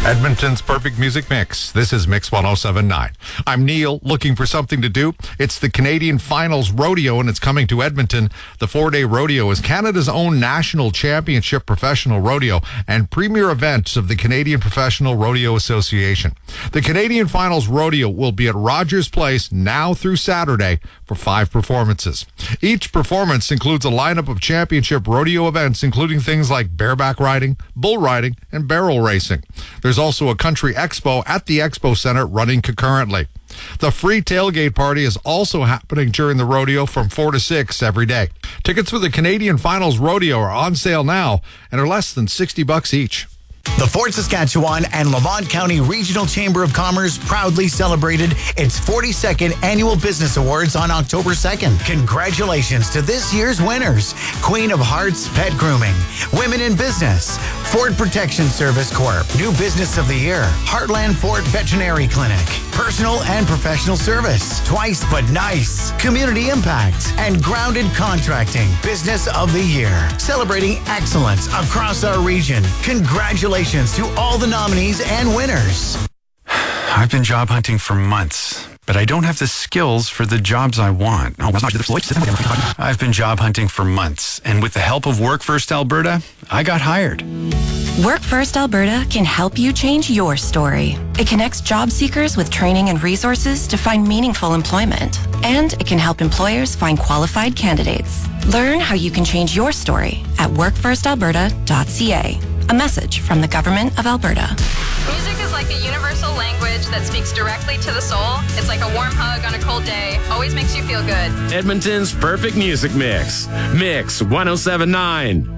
Edmonton's perfect music mix. This is Mix 1079. I'm Neil, looking for something to do. It's the Canadian Finals Rodeo, and it's coming to Edmonton. The 4-day rodeo is Canada's own national championship professional rodeo and premier event of the Canadian Professional Rodeo Association. The Canadian Finals Rodeo will be at Rogers Place now through Saturday for 5 performances. Each performance includes a lineup of championship rodeo events, including things like bareback riding, bull riding, and barrel racing. There's also a country expo at the Expo Center running concurrently. The free tailgate party is also happening during the rodeo from 4 to 6 every day. Tickets for the Canadian Finals Rodeo are on sale now and are less than $60 each. The Fort Saskatchewan and Lamont County Regional Chamber of Commerce proudly celebrated its 42nd Annual Business Awards on October 2nd. Congratulations to this year's winners: Queen of Hearts Pet Grooming, Women in Business, Fort Protection Service Corp, New Business of the Year, Heartland Fort Veterinary Clinic, Personal and Professional Service, Twice But Nice, Community Impact, and Grounded Contracting Business of the Year. Celebrating excellence across our region. Congratulations to all the nominees and winners. I've been job hunting for months, but I don't have the skills for the jobs I want. I've been job hunting for months, and with the help of Work First Alberta, I got hired. Work First Alberta can help you change your story. It connects job seekers with training and resources to find meaningful employment. And it can help employers find qualified candidates. Learn how you can change your story at workfirstalberta.ca. A message from the Government of Alberta. Music is like a universal language that speaks directly to the soul. It's like a warm hug on a cold day. Always makes you feel good. Edmonton's perfect music mix. Mix 1079.